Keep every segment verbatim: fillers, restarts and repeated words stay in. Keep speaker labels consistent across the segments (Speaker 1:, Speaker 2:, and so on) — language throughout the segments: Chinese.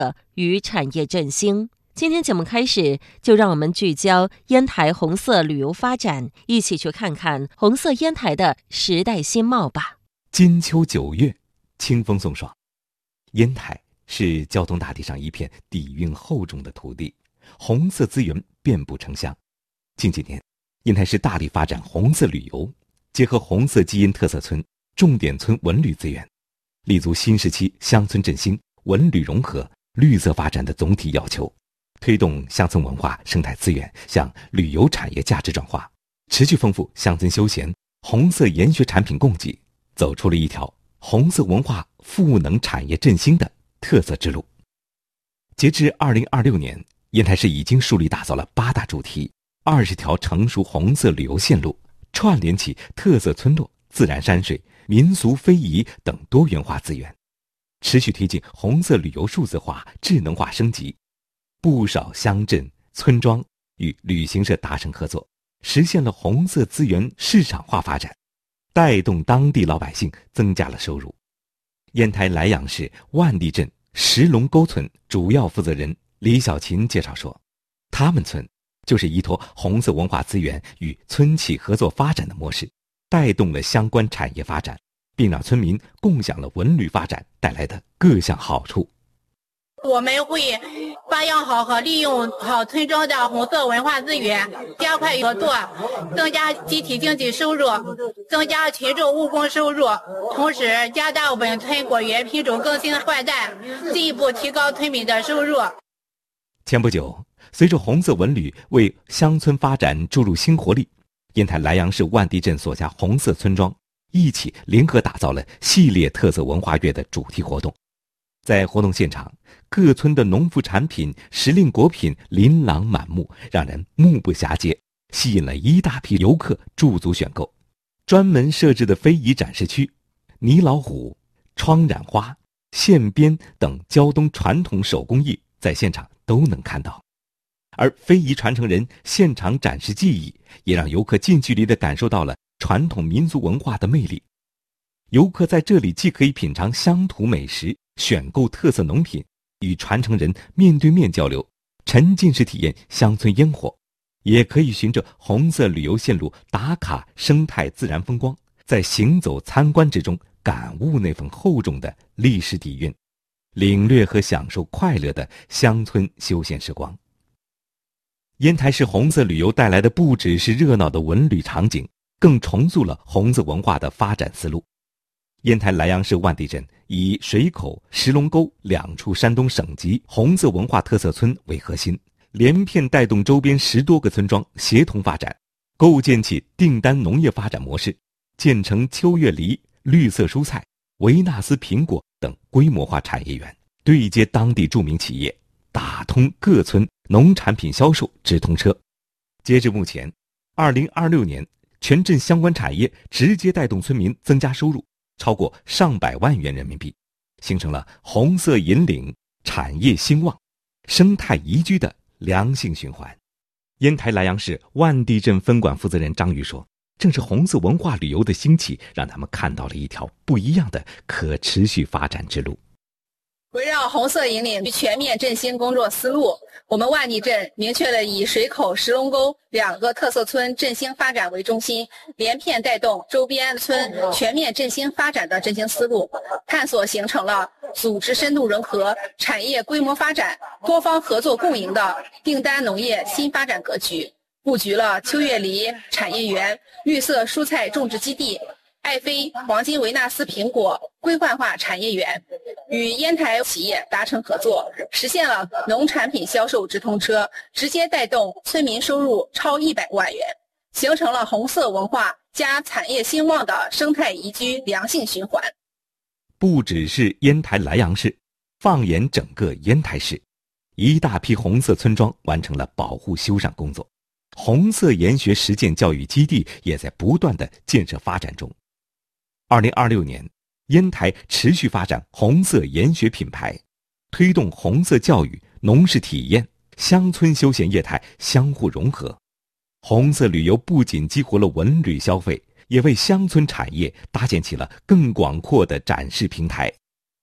Speaker 1: 与产业振兴。今天节目开始，就让我们聚焦烟台红色旅游发展，一起去看看红色烟台的时代新貌吧。
Speaker 2: 金秋九月，清风送爽。烟台是胶东大地上一片底蕴厚重的土地，红色资源遍布城乡。近几年，烟台市大力发展红色旅游，结合红色基因特色村、重点村文旅资源，立足新时期乡村振兴、文旅融合、绿色发展的总体要求，推动乡村文化生态资源向旅游产业价值转化，持续丰富乡村休闲、红色研学产品供给，走出了一条红色文化赋能产业振兴的特色之路。截至二零二六年，烟台市已经树立打造了八大主题、二十条成熟红色旅游线路，串联起特色村落、自然山水、民俗非遗等多元化资源，持续推进红色旅游数字化、智能化升级。不少乡镇、村庄与旅行社达成合作，实现了红色资源市场化发展，带动当地老百姓增加了收入。烟台莱阳市万地镇石龙沟村主要负责人李小琴介绍说，他们村就是依托红色文化资源与村企合作发展的模式，带动了相关产业发展，并让村民共享了文旅发展带来的各项好处。
Speaker 3: 我们会发扬好和利用好村庄的红色文化资源，加快合作，增加集体经济收入，增加群众务工收入，同时加大本村果园品种更新换代，进一步提高村民的收入。
Speaker 2: 前不久，随着红色文旅为乡村发展注入新活力，烟台莱阳市万地镇所辖红色村庄一起联合打造了系列特色文化月的主题活动。在活动现场，各村的农副产品、时令果品琳琅满目，让人目不暇接，吸引了一大批游客驻足选购。专门设置的非遗展示区、泥老虎、窗染花、线编等胶东传统手工艺在现场都能看到。而非遗传承人现场展示技艺，也让游客近距离地感受到了传统民族文化的魅力。游客在这里既可以品尝乡土美食，选购特色农品，与传承人面对面交流，沉浸式体验乡村烟火，也可以循着红色旅游线路打卡生态自然风光，在行走参观之中感悟那份厚重的历史底蕴，领略和享受快乐的乡村休闲时光。烟台市红色旅游带来的不只是热闹的文旅场景，更重塑了红色文化的发展思路。烟台莱阳市万地镇以水口、石龙沟两处山东省级红色文化特色村为核心，连片带动周边十多个村庄协同发展，构建起订单农业发展模式，建成秋月梨、绿色蔬菜、维纳斯苹果等规模化产业园，对接当地著名企业，打通各村农产品销售直通车。截至目前，二零二六年全镇相关产业直接带动村民增加收入超过上百万元人民币，形成了红色引领、产业兴旺、生态宜居的良性循环。烟台莱阳市万地镇分管负责人张玉说，正是红色文化旅游的兴起，让他们看到了一条不一样的可持续发展之路。
Speaker 4: 围绕红色引领全面振兴工作思路，我们万地镇明确了以水口、石龙沟两个特色村振兴发展为中心，连片带动周边村全面振兴发展的振兴思路，探索形成了组织深度融合、产业规模发展、多方合作共赢的订单农业新发展格局，布局了秋月梨产业园、绿色蔬菜种植基地、爱妃黄金维纳斯苹果规范化产业园，与烟台企业达成合作，实现了农产品销售直通车，直接带动村民收入超一百万元，形成了红色文化加产业兴旺的生态宜居良性循环。
Speaker 2: 不只是烟台莱阳市，放眼整个烟台市，一大批红色村庄完成了保护修缮工作，红色研学实践教育基地也在不断的建设发展中。二零二六年，烟台持续发展红色研学品牌，推动红色教育、农事体验、乡村休闲业态相互融合。红色旅游不仅激活了文旅消费，也为乡村产业搭建起了更广阔的展示平台。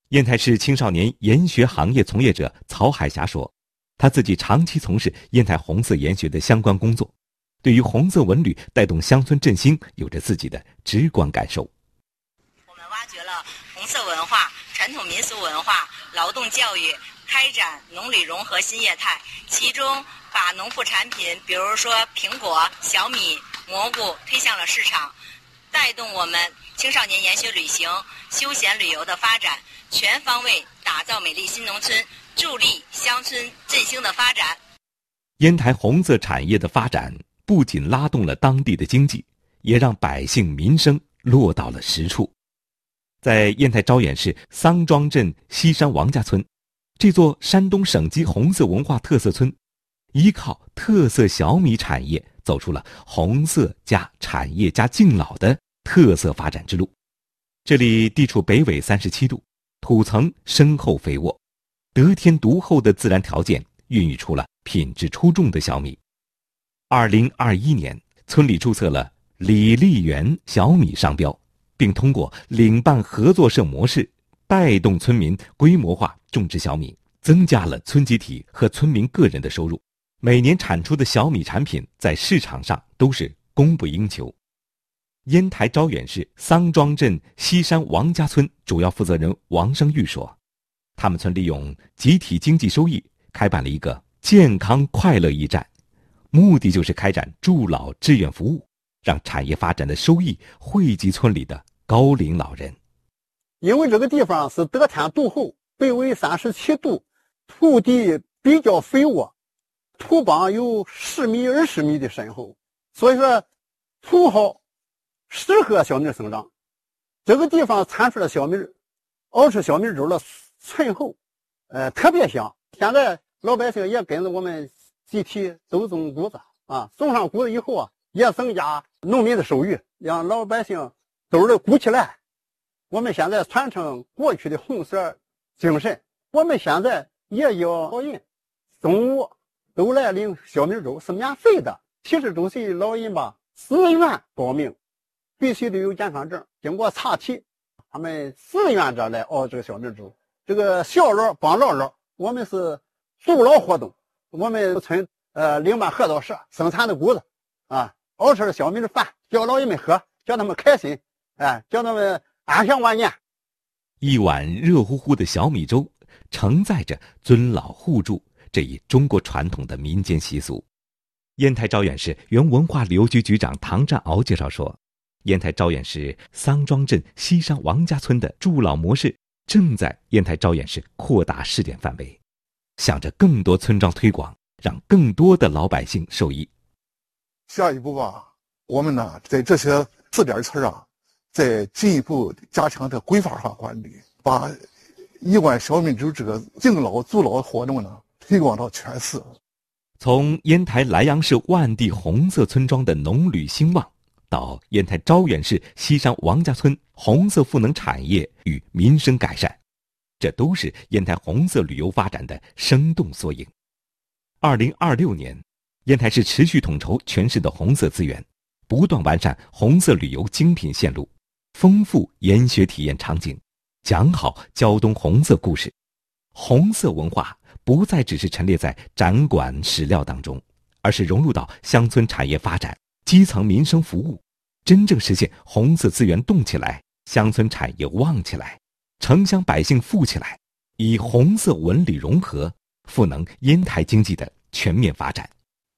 Speaker 2: 烟台市青少年研学行业从业者曹海霞说，他自己长期从事烟台红色研学的相关工作，对于红色文旅带动乡村振兴有着自己的直观感受。
Speaker 5: 我们挖掘了红色文化、传统民俗文化、劳动教育，开展农旅融合新业态，其中把农副产品，比如说苹果、小米、蘑菇推向了市场，带动我们青少年研学旅行、休闲旅游的发展，全方位打造美丽新农村，助力乡村振兴的发展。
Speaker 2: 烟台红色产业的发展不仅拉动了当地的经济，也让百姓民生落到了实处。在烟台招远市桑庄镇西山王家村，这座山东省级红色文化特色村，依靠特色小米产业走出了红色加产业加敬老的特色发展之路。这里地处北纬三十七度，土层深厚肥沃，得天独厚的自然条件孕育出了品质出众的小米。二零二一年，村里注册了李丽园小米商标，并通过领办合作社模式，带动村民规模化种植小米，增加了村集体和村民个人的收入。每年产出的小米产品在市场上都是供不应求。烟台招远市桑庄镇西山王家村主要负责人王生玉说，他们村利用集体经济收益开办了一个健康快乐驿站，目的就是开展助老志愿服务，让产业发展的收益惠及村里的高龄老人。
Speaker 6: 因为这个地方是得天独厚，北纬三十七度，土地比较肥沃，土帮有十米二十米的深厚，所以说土好，适合小米生长。这个地方产出的小米熬出小米粥了醇厚，呃，特别香。现在老百姓也跟着我们集体都种谷子啊，种上谷子以后啊，也增加农民的收入，让老百姓兜儿鼓起来。我们现在传承过去的红色精神，我们现在也要老人中午都来领小米粥，是免费的。七十周岁老人吧，自愿报名，必须得有健康证，经过查体，他们自愿着来熬这个小米粥。这个小老帮老老，我们是助老活动。我们村呃领办合作社生产的谷子啊，熬出的小米的饭，叫老人们喝，叫他们开心，哎，叫他们安享晚年。
Speaker 2: 一碗热乎乎的小米粥，承载着尊老护助这一中国传统的民间习俗。烟台招远市原文化旅游局局长唐占鳌介绍说，烟台招远市桑庄镇西山王家村的助老模式正在烟台招远市扩大试点范围，向着更多村庄推广，让更多的老百姓受益。
Speaker 7: 下一步吧，我们呢在这些试点村啊，再进一步加强这规范化管理，把一碗小米粥这个敬老助老活动呢推广到全市。
Speaker 2: 从烟台莱阳市万地红色村庄的农旅兴旺，到烟台招远市西山王家村红色赋能产业与民生改善，这都是烟台红色旅游发展的生动缩影。二零二六年，烟台市持续统筹全市的红色资源，不断完善红色旅游精品线路，丰富研学体验场景，讲好胶东红色故事。红色文化不再只是陈列在展馆史料当中，而是融入到乡村产业发展、基层民生服务，真正实现红色资源动起来，乡村产业旺起来，城乡百姓富起来，以红色文旅融合，赋能烟台经济的全面发展。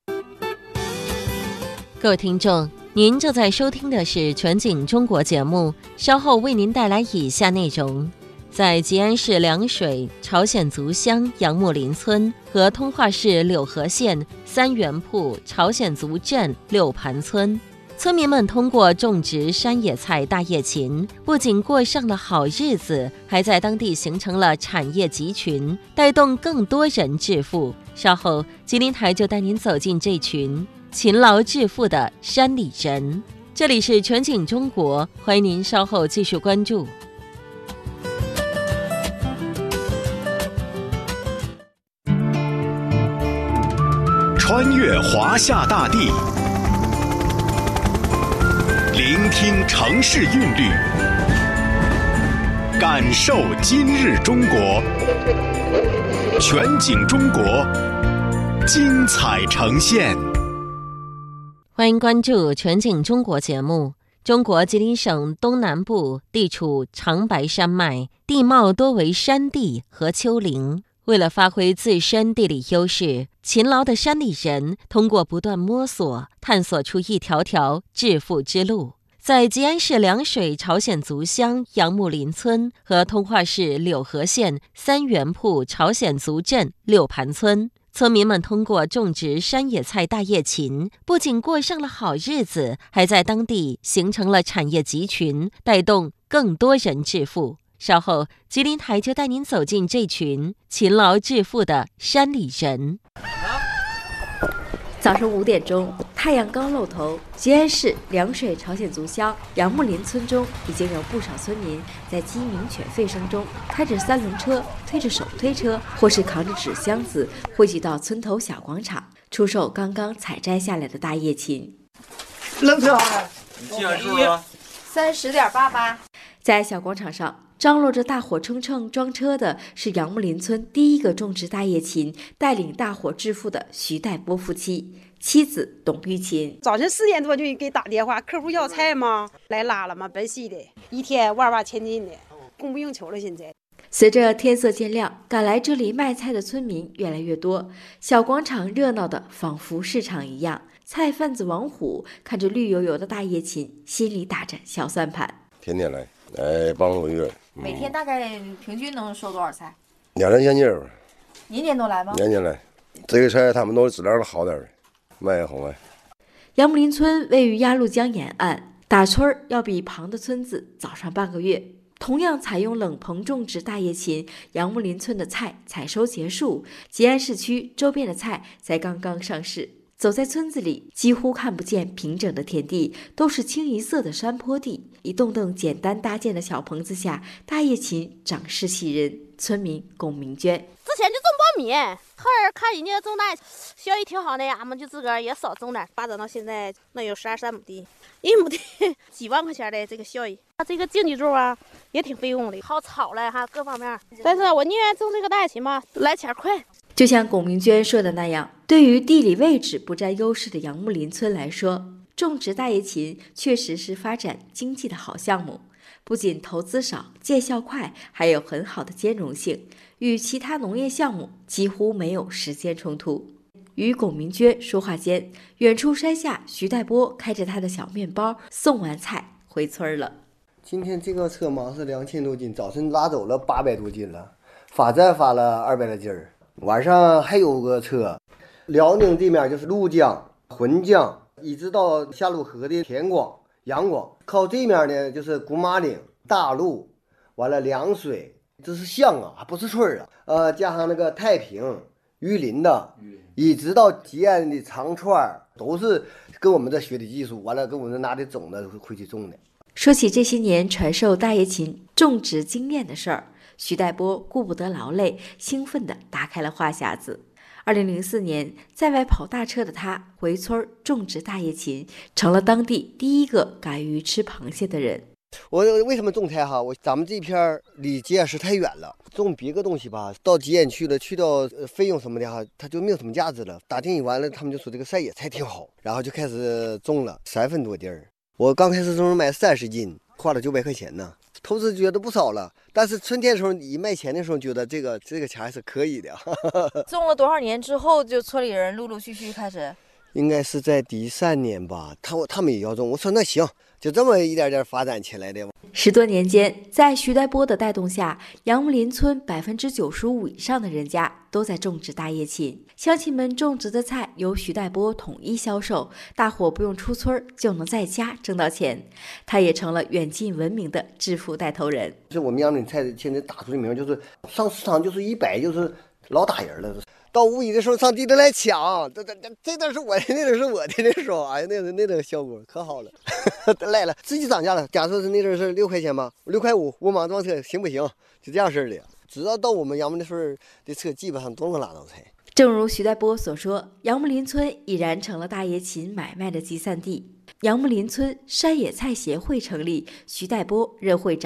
Speaker 1: 各位听众，您正在收听的是全景中国节目，稍后为您带来以下内容。在吉安市凉水朝鲜族乡杨木林村和通化市柳河县三元铺朝鲜族镇六盘村，村民们通过种植山野菜大叶芹，不仅过上了好日子，还在当地形成了产业集群，带动更多人致富。稍后吉林台就带您走进这群勤劳致富的山里人。这里是全景中国，欢迎您稍后继续关注。
Speaker 8: 穿越华夏大地，聆听城市韵律， 感受今日中国，全景中国，精彩呈现。
Speaker 1: 欢迎关注全景中国节目。中国吉林省东南部地处长白山脉，地貌多为山地和丘陵。为了发挥自身地理优势，勤劳的山里人通过不断摸索，探索出一条条致富之路。在吉安市凉水朝鲜族乡杨木林村和通化市柳河县三元铺朝鲜族镇六盘村，村民们通过种植山野菜大叶芹，不仅过上了好日子，还在当地形成了产业集群，带动更多人致富。稍后，吉林台就带您走进这群勤劳致富的山里人。
Speaker 9: 早上五点钟，太阳刚露头，吉安市凉水朝鲜族乡杨木林村中已经有不少村民在鸡鸣犬吠声中，开着三轮车，推着手推车，或是扛着纸箱子，汇集到村头小广场，出售刚刚采摘下来的大叶芹。
Speaker 10: 冷车，你计算数了？
Speaker 9: 三十点八八。在小广场上，张罗着大伙称称装车的是杨木林村第一个种植大叶芹、带领大伙致富的徐代波夫妻，妻子董玉琴。
Speaker 11: 早晨四点多就给打电话，客户要菜吗？来拉了吗？本溪的，一天万万千金的，供不应求了。现在
Speaker 9: 随着天色渐亮，赶来这里卖菜的村民越来越多，小广场热闹的仿佛市场一样。菜贩子王虎看着绿油油的大叶芹，心里打着小算盘。
Speaker 12: 天天来，来帮我月。
Speaker 13: 嗯、每天大概平均能收多少菜？
Speaker 12: 两三千斤儿。
Speaker 13: 年年都来吗？
Speaker 12: 年年来，这个菜他们都质量好点儿，卖也好卖。
Speaker 9: 杨木林村位于鸭绿江沿岸，打村儿要比旁的村子早上半个月。同样采用冷棚种植大叶芹，杨木林村的菜采收结束，吉安市区周边的菜才刚刚上市。走在村子里，几乎看不见平整的田地，都是清一色的山坡地。一栋栋简单搭建的小棚子下，大叶芹长势喜人。村民龚明娟：
Speaker 14: 之前就种苞米，后来看人家种那效益挺好的，俺们就自个儿也少种点，发展到现在那有十二三亩地，一亩地几万块钱的这个效益。这个经济种啊也挺费用的，好草了哈，各方面。但是我宁愿种这个大叶芹吧，来钱快。
Speaker 9: 就像龚明娟说的那样，对于地理位置不占优势的杨木林村来说，种植大叶芹确实是发展经济的好项目。不仅投资少、见效快，还有很好的兼容性，与其他农业项目几乎没有时间冲突。与龚明娟说话间，远处山下徐代波开着他的小面包，送完菜回村了。
Speaker 15: 今天这个车忙是两千多斤，早晨拉走了八百多斤了，发站发了二百来斤儿。晚上还有个车，辽宁这面就是怒江、浑江，一直到下路河的田广、阳广，靠这面呢就是古马岭、大路，完了凉水，这是乡啊，还不是村啊。呃，加上那个太平、榆林的，一直到吉安的长串，都是跟我们这学的技术，完了跟我们拿的种子回去种的。
Speaker 9: 说起这些年传授大叶芹种植经验的事儿，徐代波顾不得劳累，兴奋地打开了话匣子。二零零四年，在外跑大车的他回村种植大叶芹，成了当地第一个敢于吃螃蟹的人。
Speaker 15: 我为什么种菜哈？我咱们这片离吉安市太远了，种别个东西吧，到吉安去了，去到费用什么的哈，它就没有什么价值了。打听完了，他们就说这个晒野菜挺好，然后就开始种了三分多地儿。我刚开始种买三十斤，花了九百块钱呢。投资觉得不少了，但是春天的时候一卖钱的时候，觉得这个这个钱还是可以的。
Speaker 13: 种了多少年之后，就村里人陆陆续续开始？
Speaker 15: 应该是在第三年吧，他他们也要种，我说那行，就这么一点点发展起来的。
Speaker 9: 十多年间，在徐代波的带动下，杨木林村百分之九十五以上的人家都在种植大叶芹。乡亲们种植的菜由徐代波统一销售，大伙不用出村就能在家挣到钱。他也成了远近闻名的致富带头人。
Speaker 15: 是我们杨木林菜现在打出的名，就是上市场就是一百，就是老打人了。到五一的时候上地里来抢，这这这这段是我的，那段是我的，那时候哎呀，那那个效果可好了，来了自己涨价了。假设是那阵是六块钱吧，六块五，我马装车行不行？就这样式的。只要到我们杨木的时候，这车基本上都能拉到菜。
Speaker 9: 正如徐代波所说，杨木林村已然成了大叶芹买卖的集散地。杨木林村山野菜协会成立，徐代波任会长。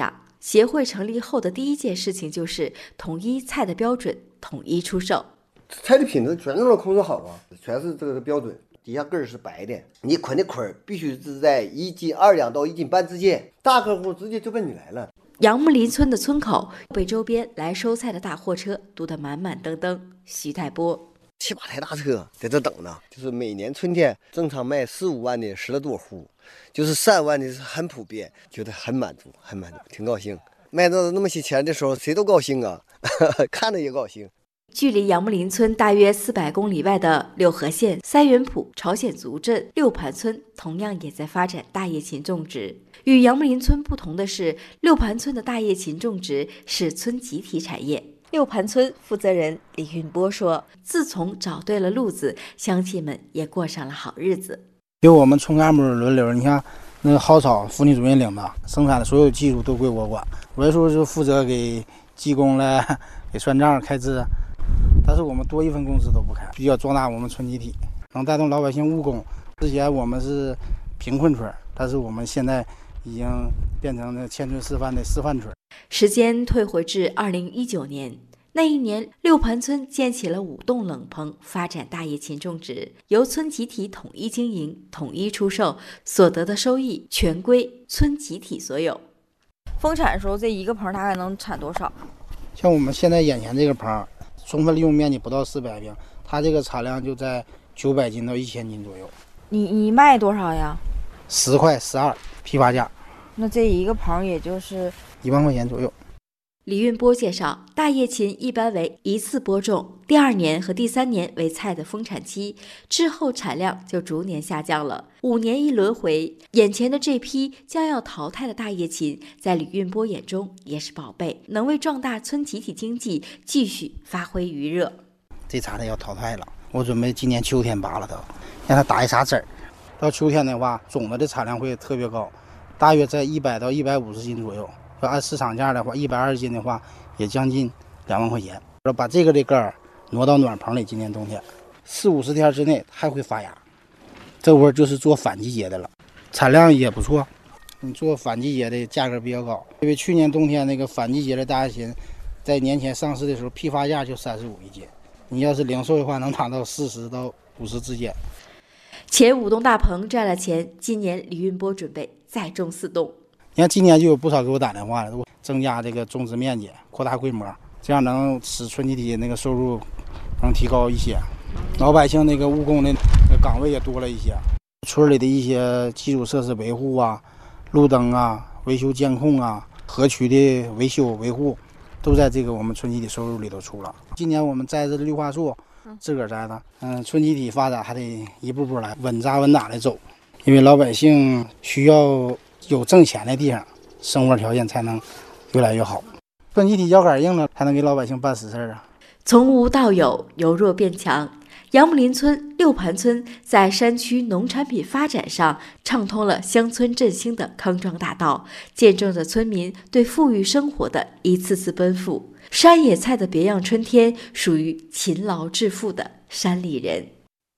Speaker 9: 协会成立后的第一件事情就是统一菜的标准，统一出售。
Speaker 15: 菜的品质全都能控制好啊，全是这个标准。底下根儿是白的，你捆的捆儿必须是在一斤二两到一斤半之间，大客户直接就跟你来了。
Speaker 9: 杨木林村的村口被周边来收菜的大货车堵得满满登登。徐太波，
Speaker 15: 七八台大车在这等呢，就是每年春天正常卖四五万的十来多户，就是三万的是很普遍，觉得很满足，很满足，挺高兴。卖到那么些钱的时候，谁都高兴啊，看着也高兴。
Speaker 9: 距离杨木林村大约四百公里外的柳河县三元埔朝鲜族镇六盘村同样也在发展大叶芹种植。与杨木林村不同的是，六盘村的大叶芹种植是村集体产业。六盘村负责人李运波说，自从找对了路子，乡亲们也过上了好日子。
Speaker 16: 由我们村干部轮流，你看那个蒿草妇女主任领的，生产的所有技术都归我管，我有时候就负责给技工来给算账开支，但是我们多一分工资都不开，比较壮大我们村集体，能带动老百姓务工。之前我们是贫困村，但是我们现在已经变成了千村示范的示范村。
Speaker 9: 时间退回至二零一九年，那一年六盘村建起了五栋冷棚，发展大叶芹种植，由村集体统一经营、统一出售，所得的收益全归村集体所有。
Speaker 13: 丰产的时候，这一个棚大概能产多少？
Speaker 16: 像我们现在眼前这个棚，充分利用面积不到四百平，它这个产量就在九百斤到一千斤左右。
Speaker 13: 你你卖多少呀？
Speaker 16: 十块十二批发价。
Speaker 13: 那这一个棚也就是
Speaker 16: 一万块钱左右。
Speaker 9: 李运波介绍，大叶芹一般为一次播种，第二年和第三年为菜的丰产期，之后产量就逐年下降了。五年一轮回，眼前的这批将要淘汰的大叶芹，在李运波眼中也是宝贝，能为壮大村集体经济继续发挥余热。
Speaker 16: 这茬子要淘汰了，我准备今年秋天拔了它，让它打一茬籽儿。到秋天的话，种子的产量会特别高，大约在一百到一百五十斤左右。要按市场价的话，一百二十斤的话，也将近两万块钱。要把这个的根儿挪到暖棚里，今年冬天四五十天之内还会发芽。这会儿就是做反季节的了，产量也不错。你做反季节的价格比较高，因为去年冬天那个反季节的大叶芹，在年前上市的时候，批发价就三十五一斤。你要是零售的话，能达到四十到五十之间。
Speaker 9: 前五栋大棚赚了钱，今年李运波准备再种四栋。
Speaker 16: 你看今年就有不少给我打电话了，增加这个种植面积，扩大规模，这样能使村集体那个收入能提高一些，老百姓那个务工的岗位也多了一些。村里的一些基础设施维护啊，路灯啊、维修监控啊、河渠的维修维护，都在这个我们村集体收入里头出了。今年我们栽的绿化树，自个儿栽的，嗯，村集体发展还得一步步来，稳扎稳打的走，因为老百姓需要有挣钱的地方，生活条件才能越来越好。村集体腰杆硬了，才能给老百姓办实事啊。
Speaker 9: 从无到有，由弱变强。杨木林村六盘村在山区农产品发展上畅通了乡村振兴的康庄大道，见证着村民对富裕生活的一次次奔赴。山野菜的别样春天，属于勤劳致富的山里人。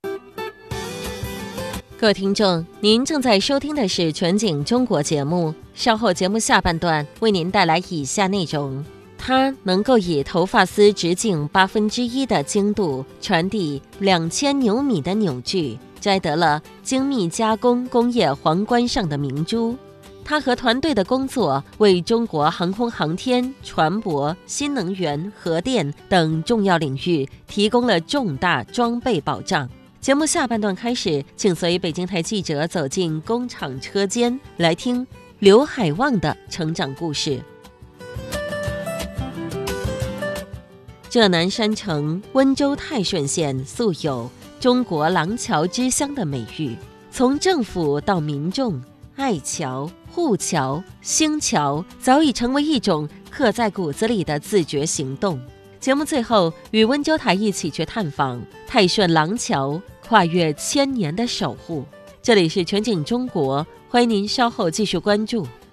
Speaker 1: 各位听众，您正在收听的是全景中国节目，稍后节目下半段为您带来以下内容。它能够以头发丝直径八分之一的精度传递两千牛米的扭矩，摘得了精密加工工业皇冠上的明珠。他和团队的工作为中国航空航天、船舶、新能源、核电等重要领域提供了重大装备保障。节目下半段开始，请随北京台记者走进工厂车间，来听刘海旺的成长故事。浙南山城温州泰顺县素有中国廊桥之乡的美誉，从政府到民众，爱桥、护桥、兴桥早已成为一种刻在骨子里的自觉行动。节目最后与温州台一起去探访泰顺廊桥，跨越千年的守护。这里是全景中国，欢迎您稍后继续关注。